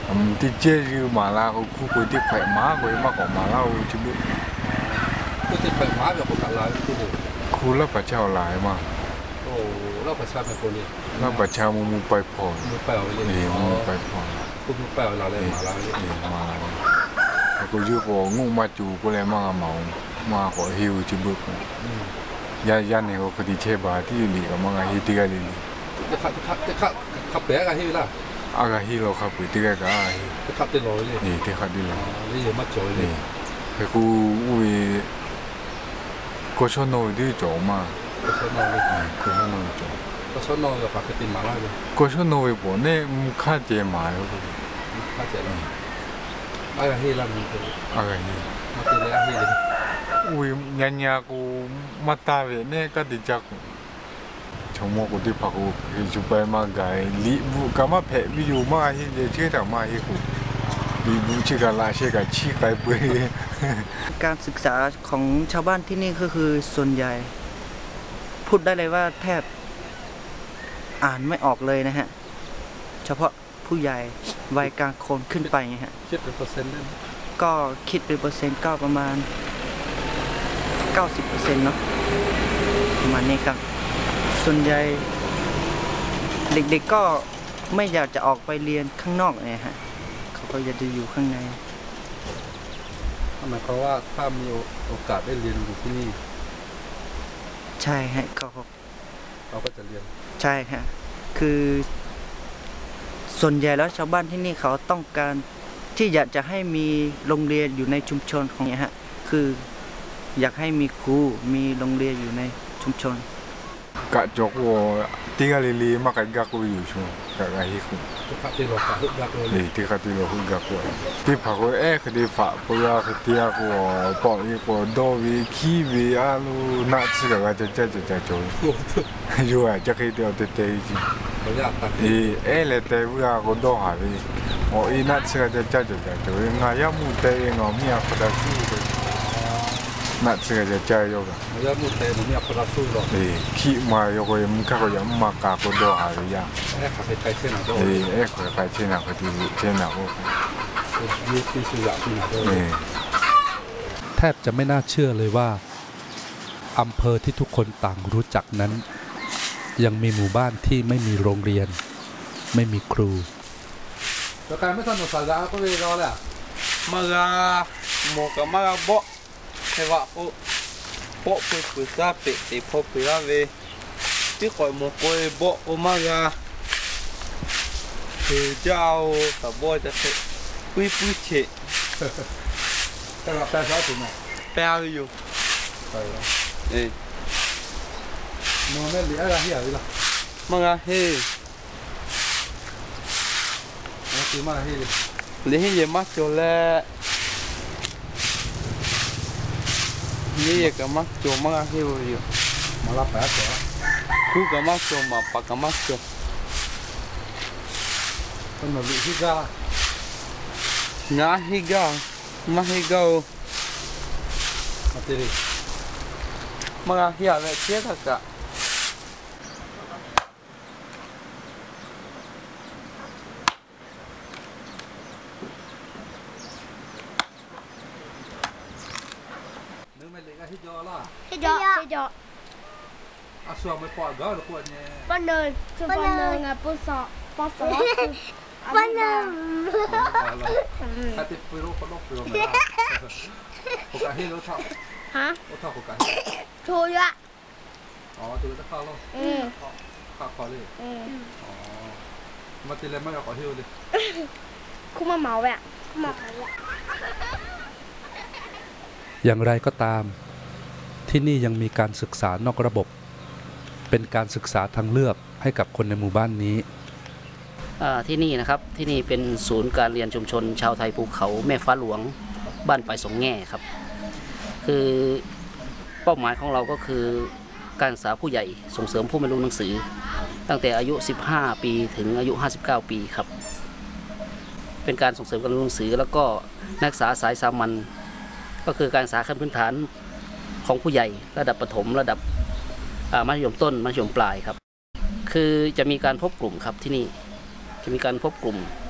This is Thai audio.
ที่เจอยู่มาลาเขาคุยที่แขวม้าคุยมากกว่ามาเล่าชิบุก็ที่แขวม้าแบบพวกกันลายที่นี่คุแล้วประชาหลายมาโอ้แล้วประชาเป็นคนนี้แล้วประชามูไปพอมูเปล่าเลยนี่มูไปพอคุณมูเปล่าเราเลยมาลาเลยมาลากูยืมพองูมาจูกูเลยมาเมามาขอฮิวชิบุยาเนี่ยเขาคดีเชบาที่อยู่นี่ก็มาฮิติกาลีจะขับแบกกันที่ล่ะอากาฮิเราขับไปที่ก็จะขับได้ลอยเลยนี่ที่ขับได้เลยนี่ยังมาจอยเลยแต่กูก็ชอบนอนที่จอมาก็ชอบนอนเลยก็ชอบนอนจอก็ชอบนอนกับปากติมาล่าเลยก็ชอบนอนไปบ่เนี่ยมุขเจมาอยู่ข้าเจเลยอากาฮิล่ะมันคืออากาฮิมาตีเลยอากาฮิเลยยันกูมาตาเวเนี่ยก็ติดจักชมกูที่พักกูจุไปมาไกลีบุกมาเพะวิวมาฮิเดเชื่อแต่มาฮิกูลีบุชิกาลาเชกาชีไกเปการศึกษาของชาวบ้านที่นี่ก็คือส่วนใหญ่พูดได้เลยว่าแทบอ่านไม่ออกเลยนะฮะเฉพาะผู้ใหญ่วัยกลางคนขึ้นไปฮะคิดเป็นเปอร์เซ็นต์ได้ก็คิดเป็นเปอร์เซ็นต์ก็ประมาณ 90% เนาะประมาณนี้ครับส่วนใหญ่เด็กๆก็ไม่อยากจะออกไปเรียนข้างนอกเนี่ยฮะเขาก็อยากจะอยู่ข้างในหมายความว่าถ้ามีโอกาสได้เรียนอยู่ที่นี่ใช่ฮะเราก็จะเรียนใช่ฮะคือส่วนใหญ่แล้วชาวบ้านที่นี่เขาต้องการที่อยากจะให้มีโรงเรียนอยู่ในชุมชนของเนี่ยฮะคืออยากให้มีครูมีโรงเรียนอยู่ในชุมชนกะจกวัวที่กะลีมากะกักกูอยู่ช่วงกะไอ้คุณที่ขับที่รถฮึกกักเลยที่ขับที่รถฮึกกักกูที่พักกูคดีฝากกูคดีกูปออีกูโดวีคีวีอาลูนัดสิกะจะโจอยู่จะเคยเดียวเตะจริงเลยเตะกูกูโดหาวีโอ้อีนัดสิกะจะโจงายามุเตะงอมีอะพอดสู้นัดสิกะจะโยกงายามุเตะมีอะพอดสู้หรอขี้มาโยกยังก็ยังมากากูโดหาวียังขับไปเช่นนั้นขับไปเช่นนั้นก็ดีเช่นนั้นก็ยืดที่สุดที่นั่นแทบจะไม่น่าเชื่อเลยว่าอำเภอที่ทุกคนต่างรู้จักนั้นยังมีหมู่บ้านที่ไม่มีโรงเรียนไม่มีครูแล้วการไม่สนุกสาระก็เลยรอแหละมาโมกับมาโบเทวะโปปุซาเปติพบปิลาเวที่คอยโมกอยโบโอมาคือเจ้าตะโบจะเสปุยเชแต่เราแปลภาษาถูกไหมแปลอยู่ไปแล้วมัวไม่เหลืออะไรที่อะไรล่ะมาเฮคือมาเฮเลยเฮยมาโจแล้วนี่ก็มาโจมาเฮอยู่มาลับแปะเหรอคู่ก็มาโจมาปากก็มาโจเป็นหนุ่มฮิกาน้าฮิกามาฮิกามาตีมาเฮียเวเชียทักกะนึกไม่เลยก็ฮิจอล่ะฮิจออาส่วนไม่ปอดก็หรือปวดเนี่ยปนเนินคือปนเนินอ่ะปอสปนเนินถ้าติดไปรู้ก็ลบไปรู้ไหมโอกาสให้รู้เท่าฮะรู้เท่าโอกาสชูยะอ๋อตัวจะเข้าแล้วเข้าคอเลยอ๋อมาตีเลยไม่เอาขอฮิวเลยคุ้มมาเหมาแหวะเหมาแหวะอย่างไรก็ตามที่นี่ยังมีการศึกษานอกระบบเป็นการศึกษาทางเลือกให้กับคนในหมู่บ้านนี้ที่นี่นะครับที่นี่เป็นศูนย์การเรียนชุมชนชาวไทยภูเขาแม่ฟ้าหลวงบ้านปลายสองแง่ครับคือเป้าหมายของเราก็คือการศึกษาผู้ใหญ่ส่งเสริมผู้ไม่รู้หนังสือตั้งแต่อายุ15ปีถึงอายุ59ปีครับเป็นการส่งเสริมการเรียนหนังสือแล้วก็นักศึกษาสายสามัญก็คือการศึกษาขั้นพื้นฐานของผู้ใหญ่ระดับประถมระดับมัธยมต้นมัธยมปลายครับคือจะมีการพบกลุ่มครับที่นี่จะมีการพบกลุ่ม